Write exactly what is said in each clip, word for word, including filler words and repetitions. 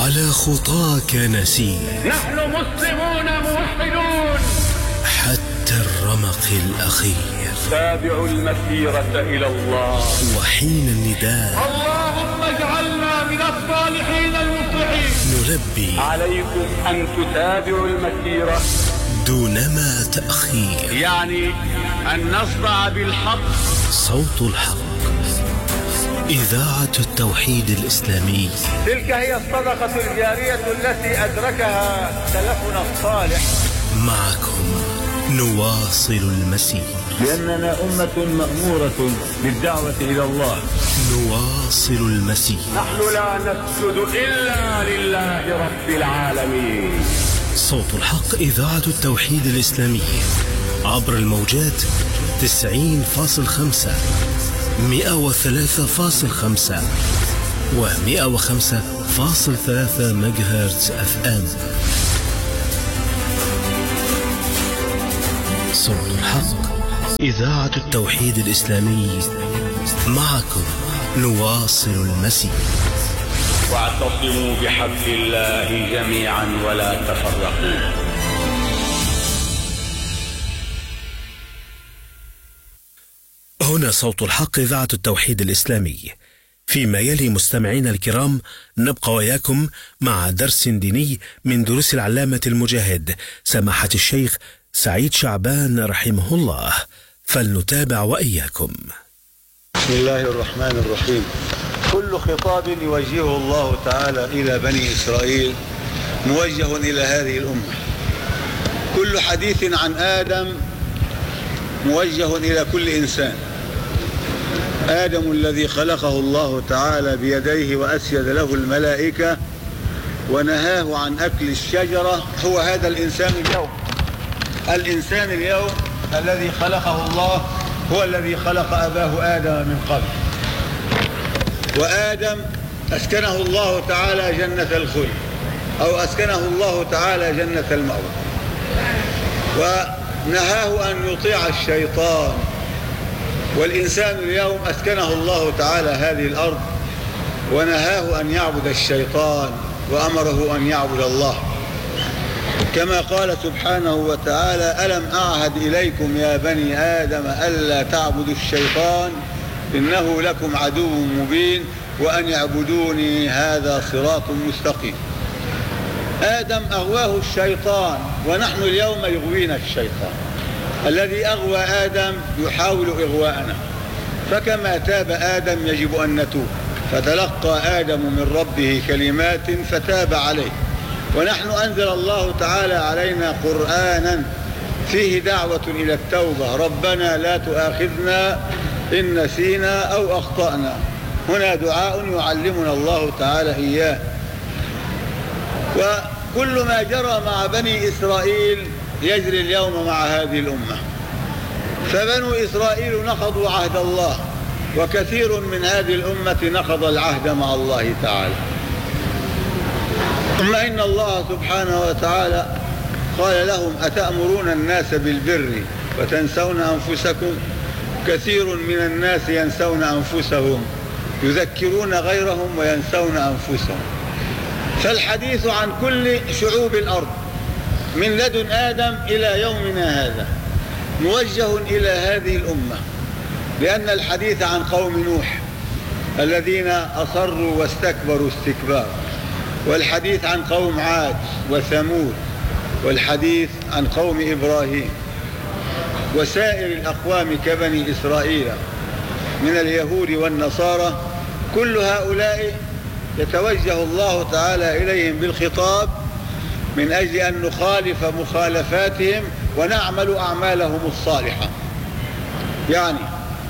على خطاك نسير، نحن مسلمون موحدون حتى الرمق الأخير. تابعوا المسيرة إلى الله، وحين النداء اللهم اجعلنا من الصالحين المصلحين، نلبي عليكم أن تتابعوا المسيرة دونما تأخير، يعني أن نصدع بالحق. صوت الحق، إذاعة التوحيد الإسلامي. تلك هي الصدقة الجارية التي أدركها سلفنا الصالح. معكم نواصل المسير، لأننا أمة مأمورة بالدعوة إلى الله. نواصل المسير، نحن لا نسجد إلا لله رب العالمين. صوت الحق، إذاعة التوحيد الإسلامي، عبر الموجات تسعين فاصل خمسة، مئة وثلاثة فاصل خمسة ومئة وخمسة فاصل ثلاثة ميجاهرتز اف ام. صوت الحق، إذاعة التوحيد الإسلامي، معكم نواصل المسير. واعتصموا بحبل الله جميعا ولا تفرقوا. هنا صوت الحق، إذاعة التوحيد الإسلامي. فيما يلي مستمعينا الكرام نبقى وياكم مع درس ديني من دروس العلامة المجاهد سماحة الشيخ سعيد شعبان رحمه الله، فلنتابع وإياكم. بسم الله الرحمن الرحيم. كل خطاب يوجهه الله تعالى إلى بني إسرائيل موجه إلى هذه الأمة. كل حديث عن آدم موجه إلى كل إنسان. آدم الذي خلقه الله تعالى بيديه وأسيد له الملائكة ونهاه عن أكل الشجرة هو هذا الإنسان اليوم. الإنسان اليوم الذي خلقه الله هو الذي خلق أباه آدم من قبل. وآدم أسكنه الله تعالى جنة الخلد، أو أسكنه الله تعالى جنة المأوى، ونهاه أن يطيع الشيطان. والإنسان اليوم أسكنه الله تعالى هذه الأرض ونهاه أن يعبد الشيطان وأمره أن يعبد الله، كما قال سبحانه وتعالى: ألم أعهد إليكم يا بني آدم ألا تعبدوا الشيطان إنه لكم عدو مبين وأن يعبدوني هذا صراط مستقيم. آدم أغواه الشيطان، ونحن اليوم يغوينا الشيطان. الذي أغوى آدم يحاول إغواءنا، فكما تاب آدم يجب أن نتوب. فتلقى آدم من ربه كلمات فتاب عليه، ونحن أنزل الله تعالى علينا قرآنا فيه دعوة إلى التوبة: ربنا لا تؤاخذنا إن نسينا أو أخطأنا. هنا دعاء يعلمنا الله تعالى إياه. وكل ما جرى مع بني إسرائيل يجري اليوم مع هذه الأمة. فبنو إسرائيل نقضوا عهد الله، وكثير من هذه الأمة نقض العهد مع الله تعالى. ثم إن الله سبحانه وتعالى قال لهم: أتأمرون الناس بالبر وتنسون أنفسكم؟ كثير من الناس ينسون أنفسهم، يذكرون غيرهم وينسون أنفسهم. فالحديث عن كل شعوب الأرض من لدن آدم إلى يومنا هذا موجه إلى هذه الأمة، لأن الحديث عن قوم نوح الذين أصروا واستكبروا استكبار، والحديث عن قوم عاد وثمود، والحديث عن قوم إبراهيم وسائر الأقوام كبني إسرائيل من اليهود والنصارى. كل هؤلاء يتوجه الله تعالى إليهم بالخطاب من أجل أن نخالف مخالفاتهم ونعمل أعمالهم الصالحة. يعني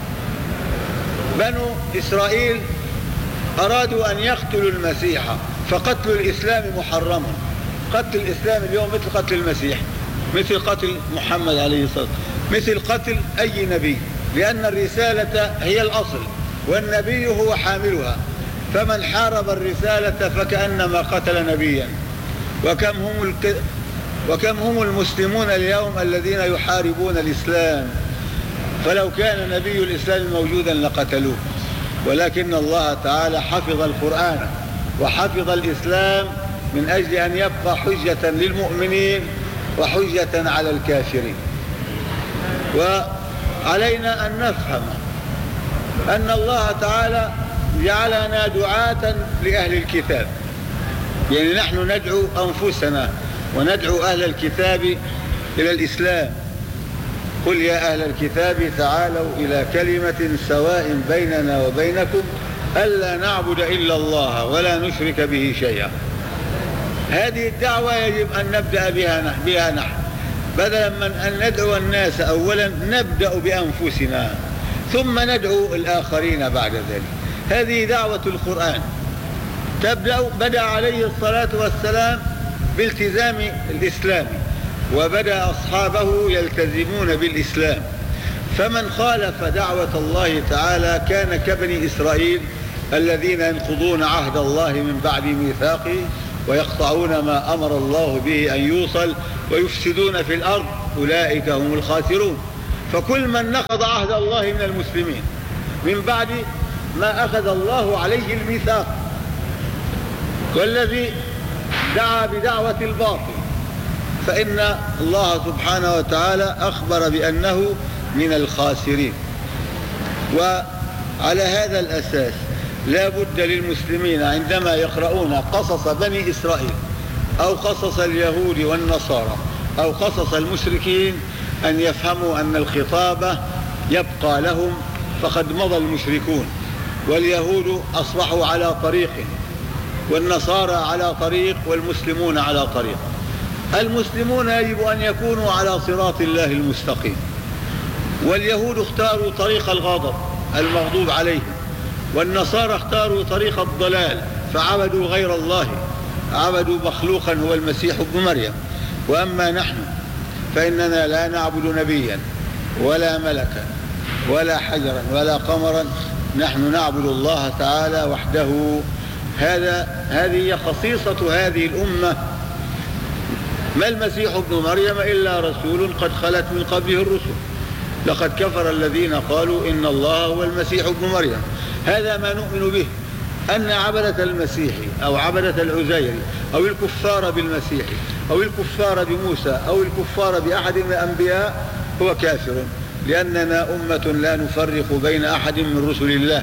بنو إسرائيل أرادوا أن يقتلوا المسيح، فقتل الإسلام محرم. قتل الإسلام اليوم مثل قتل المسيح، مثل قتل محمد عليه الصلاة والسلام، مثل قتل أي نبي، لأن الرسالة هي الأصل والنبي هو حاملها. فمن حارب الرسالة فكأنما قتل نبيا. وكم هم الك... وكم هم المسلمون اليوم الذين يحاربون الإسلام، فلو كان نبي الإسلام موجودا لقتلوه. ولكن الله تعالى حفظ القرآن وحفظ الإسلام من أجل أن يبقى حجة للمؤمنين وحجة على الكافرين. وعلينا أن نفهم أن الله تعالى جعلنا دعاة لأهل الكتاب، يعني نحن ندعو أنفسنا وندعو أهل الكتاب إلى الإسلام. قل يا أهل الكتاب تعالوا إلى كلمة سواء بيننا وبينكم ألا نعبد إلا الله ولا نشرك به شيئا. هذه الدعوة يجب أن نبدأ بها بها نحن، بدلا من أن ندعو الناس أولا نبدأ بأنفسنا ثم ندعو الآخرين بعد ذلك. هذه دعوة القرآن. تبدأ بدأ عليه الصلاة والسلام بالتزام الإسلام، وبدأ أصحابه يلتزمون بالإسلام، فمن خالف دعوة الله تعالى كان كبني إسرائيل الذين ينقضون عهد الله من بعد ميثاقه ويقطعون ما أمر الله به أن يوصل ويفسدون في الأرض، أولئك هم الخاسرون. فكل من نقض عهد الله من المسلمين من بعد ما أخذ الله عليه الميثاق، والذي دعا بدعوة الباطل، فإن الله سبحانه وتعالى أخبر بأنه من الخاسرين. وعلى هذا الأساس لا بد للمسلمين عندما يقرؤون قصص بني إسرائيل أو قصص اليهود والنصارى أو قصص المشركين أن يفهموا أن الخطاب يبقى لهم، فقد مضى المشركون، واليهود أصبحوا على طريق، والنصارى على طريق، والمسلمون على طريق. المسلمون يجب أن يكونوا على صراط الله المستقيم، واليهود اختاروا طريق الغضب المغضوب عليهم، والنصارى اختاروا طريق الضلال فعبدوا غير الله، عبدوا مخلوقا هو المسيح ابن مريم. وأما نحن فإننا لا نعبد نبيا ولا ملكا ولا حجرا ولا قمرا، نحن نعبد الله تعالى وحده. هذا هذه خصيصة هذه الأمة. ما المسيح ابن مريم إلا رسول قد خلت من قبله الرسل، لقد كفر الذين قالوا إن الله هو المسيح ابن مريم. هذا ما نؤمن به، أن عبدة المسيح أو عبدة العزير أو الكفار بالمسيح أو الكفار بموسى أو الكفار بأحد من الأنبياء هو كافر، لأننا أمة لا نفرق بين أحد من رسل الله.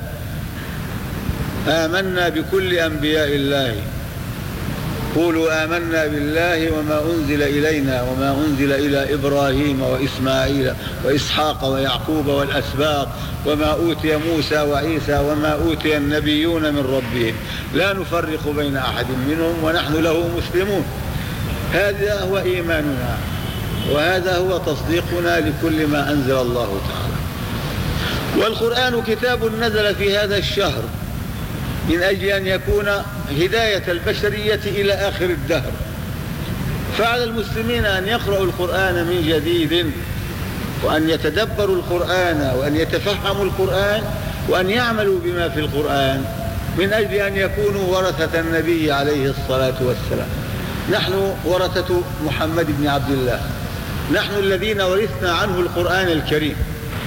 آمنا بكل أنبياء الله، قولوا آمنا بالله وما أنزل إلينا وما أنزل إلى إبراهيم وإسماعيل وإسحاق ويعقوب والأسباط وما أوتي موسى وعيسى وما أوتي النبيون من ربهم لا نفرق بين أحد منهم ونحن له مسلمون. هذا هو إيماننا، وهذا هو تصديقنا لكل ما أنزل الله تعالى. والقرآن كتاب نزل في هذا الشهر من أجل أن يكون هداية البشرية إلى آخر الدهر، فعلى المسلمين أن يقرأوا القرآن من جديد، وأن يتدبروا القرآن، وأن يتفهموا القرآن، وأن يعملوا بما في القرآن، من أجل أن يكونوا ورثة النبي عليه الصلاة والسلام. نحن ورثة محمد بن عبد الله، نحن الذين ورثنا عنه القرآن الكريم،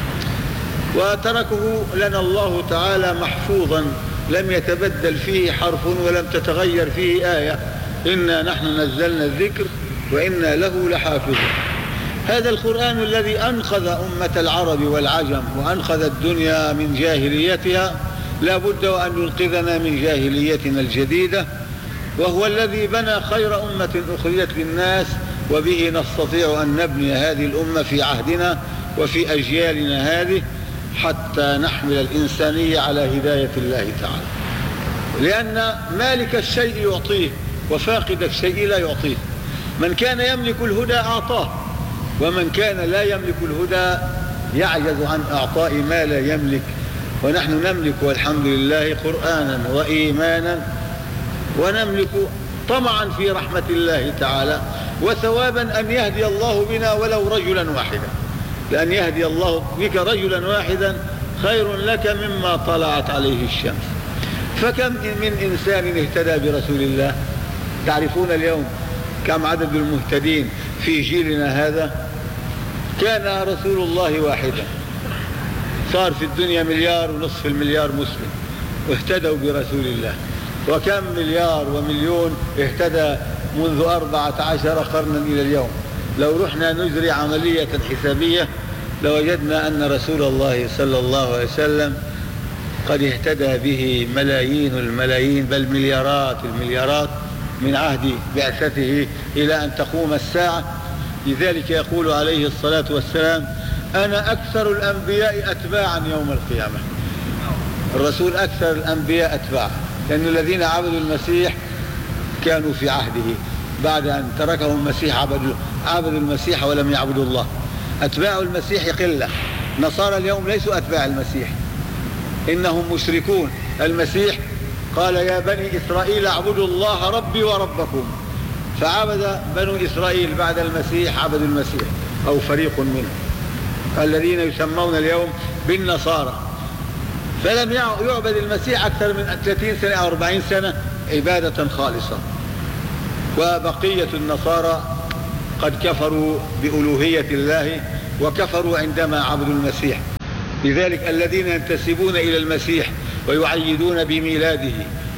وتركه لنا الله تعالى محفوظا لم يتبدل فيه حرف ولم تتغير فيه آية. إنا نحن نزلنا الذكر وإنا له لحافظون. هذا القرآن الذي أنقذ أمة العرب والعجم وأنقذ الدنيا من جاهليتها لا بد وأن ينقذنا من جاهليتنا الجديدة، وهو الذي بنى خير أمة أخرجت للناس، وبه نستطيع أن نبني هذه الأمة في عهدنا وفي أجيالنا هذه حتى نحمل الإنسانية على هداية الله تعالى. لأن مالك الشيء يعطيه وفاقد الشيء لا يعطيه. من كان يملك الهدى أعطاه، ومن كان لا يملك الهدى يعجز عن إعطاء ما لا يملك. ونحن نملك والحمد لله قرآنا وإيمانا، ونملك طمعا في رحمة الله تعالى، وثوابا أن يهدي الله بنا ولو رجلا واحدا. لأن يهدي الله بك رجلا واحدا خير لك مما طلعت عليه الشمس. فكم من إنسان اهتدى برسول الله؟ تعرفون اليوم كم عدد المهتدين في جيلنا هذا؟ كان رسول الله واحدا، صار في الدنيا مليار ونصف المليار مسلم واهتدوا برسول الله. وكم مليار ومليون اهتدى منذ أربعة عشر قرنا إلى اليوم. لو رحنا نجري عملية حسابية لوجدنا أن رسول الله صلى الله عليه وسلم قد اهتدى به ملايين الملايين بل مليارات المليارات من عهد بعثته إلى أن تقوم الساعة. لذلك يقول عليه الصلاة والسلام: أنا أكثر الأنبياء أتباعا يوم القيامة. الرسول أكثر الأنبياء أتباعا، لأن الذين عبدوا المسيح كانوا في عهده، بعد أن تركهم المسيح عبدوا, عبدوا المسيح ولم يعبدوا الله. أتباع المسيح قلة. نصارى اليوم ليسوا أتباع المسيح، إنهم مشركون. المسيح قال: يا بني إسرائيل اعبدوا الله ربي وربكم، فعبد بنو إسرائيل بعد المسيح عبدوا المسيح، أو فريق منهم الذين يسمون اليوم بالنصارى. فلم يعبد المسيح أكثر من ثلاثين سنة أو أربعين سنة عبادة خالصة. وبقية النصارى قد كفروا بألوهية الله وكفروا عندما عبدوا المسيح. لذلك الذين ينتسبون إلى المسيح ويعيدون بميلاده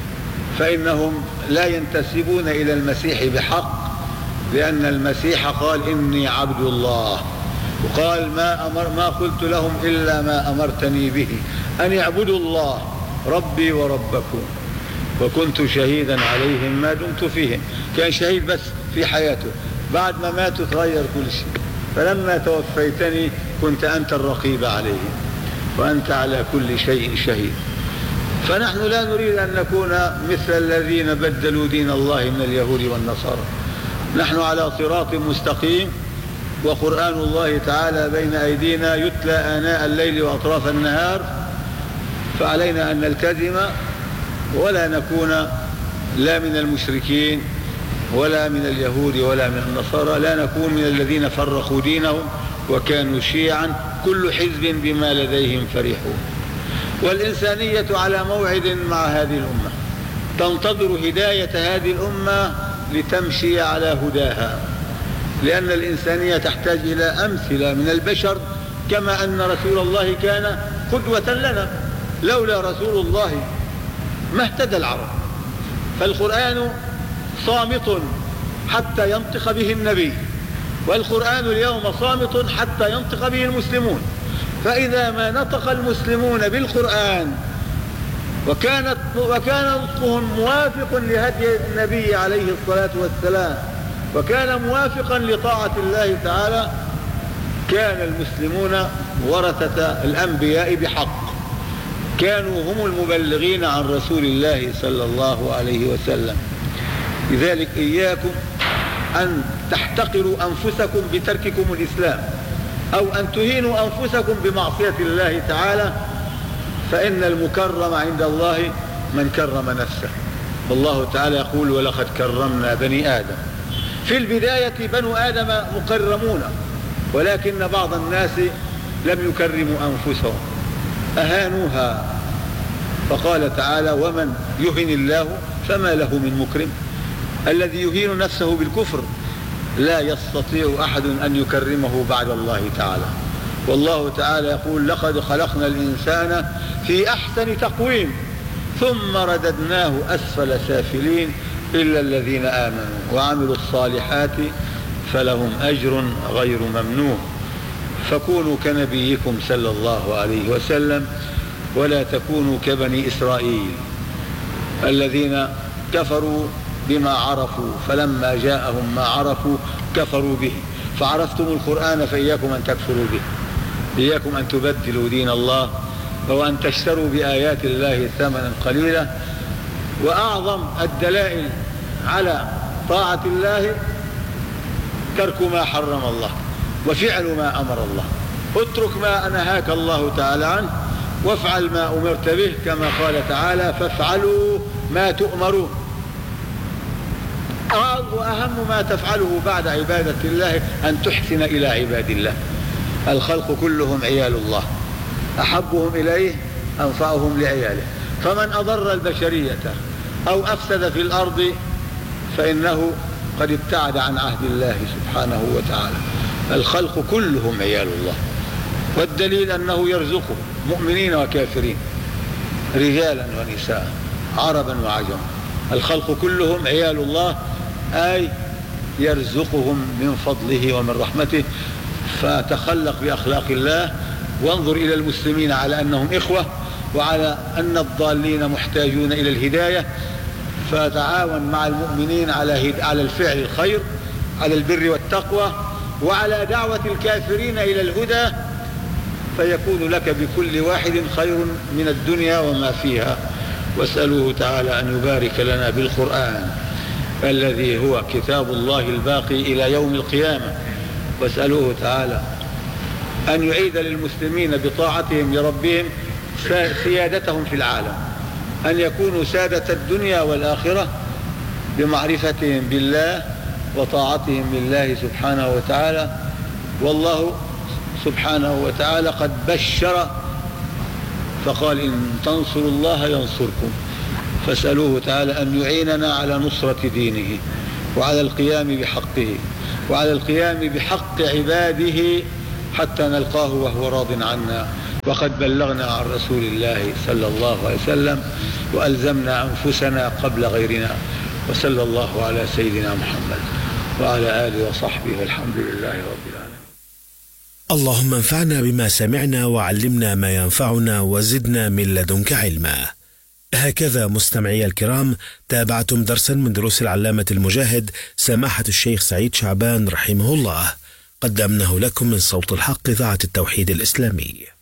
فإنهم لا ينتسبون إلى المسيح بحق، لأن المسيح قال: إني عبد الله، وقال: ما, أمر ما قلت لهم إلا ما أمرتني به أن يعبدوا الله ربي وربكم، وكنت شهيدا عليهم ما دمت فيهم. كان شهيد بس في حياته، بعد ما ماتوا تغير كل شيء. فلما توفيتني كنت أنت الرقيب عليهم وأنت على كل شيء شهيد. فنحن لا نريد أن نكون مثل الذين بدلوا دين الله من اليهود والنصارى. نحن على صراط مستقيم، وقرآن الله تعالى بين أيدينا يتلى آناء الليل وأطراف النهار، فعلينا أن نلتزم ولا نكون لا من المشركين ولا من اليهود ولا من النصارى، لا نكون من الذين فرقوا دينهم وكانوا شيعا كل حزب بما لديهم فرحون. والإنسانية على موعد مع هذه الأمة، تنتظر هداية هذه الأمة لتمشي على هداها، لأن الإنسانية تحتاج إلى أمثلة من البشر، كما أن رسول الله كان قدوة لنا. لولا رسول الله ما اهتدى العرب. فالقرآن صامت حتى ينطق به النبي، والقرآن اليوم صامت حتى ينطق به المسلمون. فإذا ما نطق المسلمون بالقرآن وكانت وكان نطقهم موافق لهدي النبي عليه الصلاة والسلام، وكان موافقا لطاعة الله تعالى، كان المسلمون ورثة الأنبياء بحق، كانوا هم المبلغين عن رسول الله صلى الله عليه وسلم. لذلك إياكم أن تحتقروا أنفسكم بترككم الإسلام، أو أن تهينوا أنفسكم بمعصية الله تعالى، فإن المكرم عند الله من كرم نفسه. والله تعالى يقول: ولقد كرمنا بني آدم. في البداية بنو آدم مكرمون، ولكن بعض الناس لم يكرموا أنفسهم، أهانوها. فقال تعالى: ومن يهن الله فما له من مكرم. الذي يهين نفسه بالكفر لا يستطيع أحد أن يكرمه بعد الله تعالى. والله تعالى يقول: لقد خلقنا الإنسان في أحسن تقويم ثم رددناه أسفل سافلين إلا الذين آمنوا وعملوا الصالحات فلهم أجر غير ممنون. فكونوا كنبيكم صلى الله عليه وسلم، ولا تكونوا كبني إسرائيل الذين كفروا بما عرفوا، فلما جاءهم ما عرفوا كفروا به. فعرفتم القرآن فإياكم أن تكفروا به، إياكم أن تبدلوا دين الله وأن تشتروا بآيات الله ثمنا قليلا. وأعظم الدلائل على طاعة الله ترك ما حرم الله وفعل ما أمر الله. اترك ما نهاك الله تعالى عنه وافعل ما أمرت به، كما قال تعالى: فافعلوا ما تؤمرون. وأهم ما تفعله بعد عبادة الله أن تحسن إلى عباد الله. الخلق كلهم عيال الله، أحبهم إليه أنفعهم لعياله. فمن أضر البشرية أو أفسد في الأرض فإنه قد ابتعد عن عهد الله سبحانه وتعالى. الخلق كلهم عيال الله، والدليل أنه يرزقهم مؤمنين وكافرين، رجالا ونساء، عربا وعجما. الخلق كلهم عيال الله، أي يرزقهم من فضله ومن رحمته. فتخلق بأخلاق الله، وانظر إلى المسلمين على أنهم إخوة، وعلى أن الضالين محتاجون إلى الهداية، فتعاون مع المؤمنين على على الفعل الخير، على البر والتقوى، وعلى دعوة الكافرين إلى الهدى، فيكون لك بكل واحد خير من الدنيا وما فيها. واسألوه تعالى أن يبارك لنا بالقرآن الذي هو كتاب الله الباقي إلى يوم القيامة، واسألوه تعالى أن يعيد للمسلمين بطاعتهم لربهم سيادتهم في العالم، أن يكونوا سادة الدنيا والآخرة بمعرفتهم بالله وطاعتهم لله سبحانه وتعالى. والله سبحانه وتعالى قد بشر فقال إن تنصروا الله ينصركم، فاسألوه تعالى أن يعيننا على نصرة دينه، وعلى القيام بحقه، وعلى القيام بحق عباده حتى نلقاه وهو راض عنا، وقد بلغنا عن رسول الله صلى الله عليه وسلم، وألزمنا أنفسنا قبل غيرنا. وصلى الله على سيدنا محمد وعلى آله وصحبه، والحمد لله رب العالمين. اللهم انفعنا بما سمعنا، وعلمنا ما ينفعنا، وزدنا من لدنك علما. هكذا مستمعي الكرام تابعتم درسا من دروس العلامة المجاهد سماحة الشيخ سعيد شعبان رحمه الله، قدمناه لكم من صوت الحق إذاعة التوحيد الإسلامي.